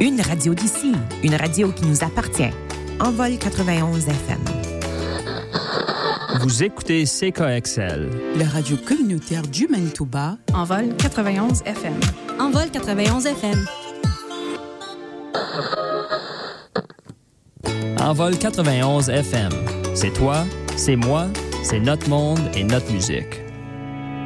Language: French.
Une radio d'ici, une radio qui nous appartient. Envol 91 FM. Vous écoutez CKXL. La radio communautaire du Manitoba. Envol 91 FM. Envol 91 FM. Envol 91 FM. C'est toi, c'est moi, c'est notre monde et notre musique.